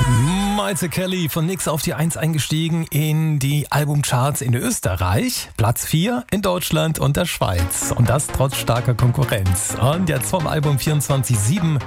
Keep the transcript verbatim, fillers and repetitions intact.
Maite Kelly von Nix auf die eins eingestiegen in die Albumcharts in Österreich, Platz vier in Deutschland und der Schweiz. Und das trotz starker Konkurrenz. Und jetzt vom Album vierundzwanzig sieben